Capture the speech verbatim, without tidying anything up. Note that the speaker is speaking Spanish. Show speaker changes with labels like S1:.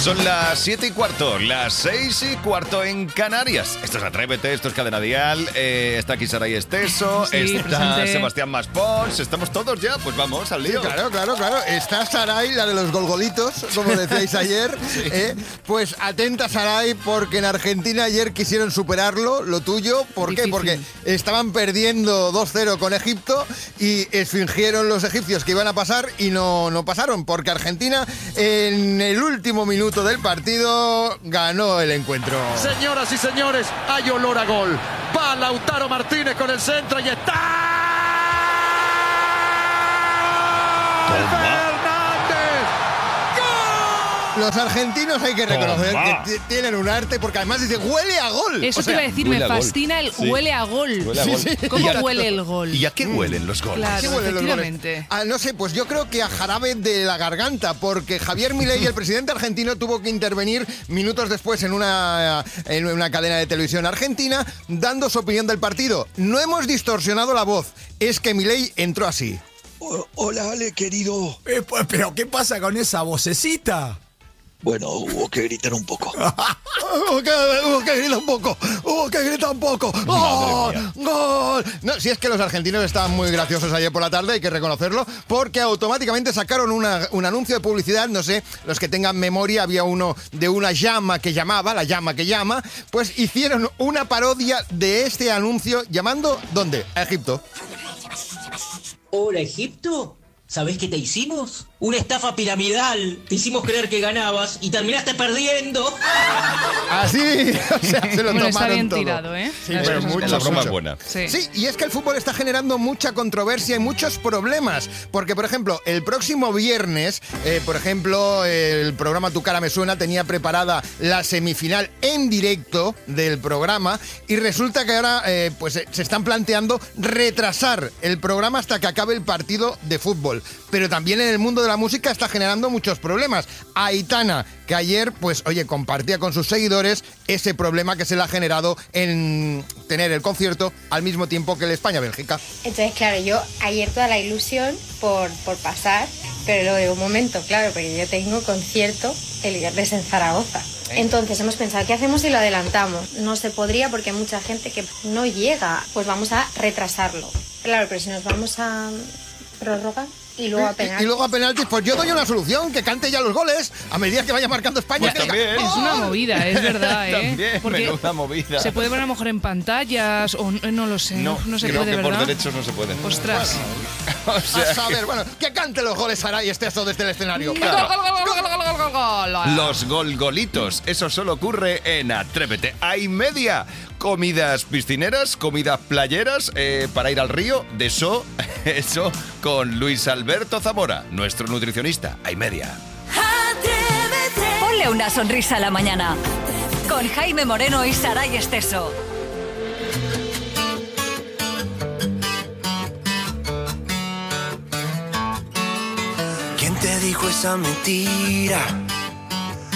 S1: Son las siete y cuarto, las seis y cuarto en Canarias. Esto es Atrévete, esto es Cadena Dial, eh, está aquí Saray Esteso,
S2: Sí,
S1: está
S2: presente.
S1: Sebastián Maspons, estamos todos ya, pues vamos al lío.
S3: Sí, claro, claro, claro. Está Saray, la de los golgolitos, como decíais ayer.
S1: Sí.
S3: ¿eh? Pues atenta, Saray, porque en Argentina ayer quisieron superarlo, lo tuyo. ¿Por
S2: Difícil.
S3: qué? Porque estaban perdiendo dos cero con Egipto y fingieron los egipcios que iban a pasar y no, no pasaron, porque Argentina en el último minuto del partido ganó el encuentro.
S4: Señoras y señores, hay olor a gol. Va Lautaro Martínez con el centro y está.
S1: Toma.
S3: Los argentinos hay que reconocer
S1: Toma.
S3: que t- tienen un arte, porque además dice, huele a gol.
S2: Eso
S3: O
S2: te
S3: sea,
S2: iba a decir,
S1: huele
S2: me
S1: a gol.
S2: fascina el
S1: Sí.
S2: huele a gol.
S1: Huele a
S3: Sí,
S1: gol.
S3: sí.
S2: ¿Cómo
S1: ¿Y a-
S2: huele el gol?
S1: ¿Y a qué huelen los goles?
S2: Claro,
S3: ¿Qué huelen los goles?
S2: efectivamente.
S3: Ah, no sé, pues yo creo que a jarabe de la garganta, porque Javier Milei, el presidente argentino, tuvo que intervenir minutos después en una, en una cadena de televisión argentina, dando su opinión del partido. No hemos distorsionado la voz, es que Milei entró así.
S5: O- Hola, Ale, querido.
S6: Eh, pues, pero ¿qué pasa con esa vocecita?
S5: Bueno, hubo que gritar un poco.
S3: Hubo que, hubo que gritar un poco, hubo que gritar un poco. ¡Gol! ¡Gol! No, si es que los argentinos estaban muy graciosos ayer por la tarde, hay que reconocerlo, porque automáticamente sacaron una- un anuncio de publicidad, no sé, los que tengan memoria, había uno de una llama que llamaba, la llama que llama, pues hicieron una parodia de este anuncio llamando, ¿dónde? A Egipto.
S7: Hola, Egipto. ¿Sabés qué te hicimos? Una estafa piramidal. Te hicimos creer que ganabas y terminaste perdiendo.
S3: Así, o sea, se lo
S2: Bueno,
S3: tomaron
S2: está bien
S3: todo.
S2: tirado, ¿eh?
S3: Sí,
S2: Las
S3: pero
S2: cosas
S3: mucho,
S2: como
S1: La broma es
S3: mucho.
S1: buena.
S2: Sí.
S3: Sí, y es que el fútbol está generando mucha controversia y muchos problemas. Porque, por ejemplo, el próximo viernes, eh, por ejemplo, el programa Tu Cara Me Suena tenía preparada la semifinal en directo del programa y resulta que ahora eh, pues, eh, se están planteando retrasar el programa hasta que acabe el partido de fútbol. Pero también en el mundo de la música está generando muchos problemas. Aitana, que ayer, pues, oye, compartía con sus seguidores ese problema que se le ha generado en tener el concierto al mismo tiempo que el España-Bélgica.
S8: Entonces, claro, yo ayer toda la ilusión por, por pasar, pero luego de un momento, claro, porque yo tengo concierto el viernes en Zaragoza. Entonces hemos pensado, ¿qué hacemos si lo adelantamos? No se podría porque hay mucha gente que no llega, pues vamos a retrasarlo. Claro, pero si nos vamos a prórroga y luego a
S3: Y,
S8: penal.
S3: y luego a penaltis, pues yo doy una solución, que cante ya los goles a medida que vaya marcando España.
S1: Pues
S3: que diga,
S1: también.
S2: Es una
S3: ¡gol!
S2: movida, es verdad, ¿eh?
S1: También,
S2: Porque
S1: menuda movida.
S2: se puede ver a lo mejor en pantallas o no, no lo sé, no, no se
S1: creo
S2: puede,
S1: que por
S2: ¿verdad?
S1: derechos no se puede.
S2: Ostras.
S1: O sea
S3: A saber, bueno, que cante los goles Saray Esteso desde el escenario.
S2: Gol, gol, gol, gol, gol, gol, gol, gol, gol.
S1: Los golgolitos, eso solo ocurre en Atrévete. Hay media. Comidas piscineras, comidas playeras, eh, para ir al río, de eso, eso, con Luis Alberto Zamora, nuestro nutricionista. Hay media.
S9: Ponle una sonrisa a la mañana. Con Jaime Moreno y Saray Esteso.
S10: ¿Quién te dijo esa mentira?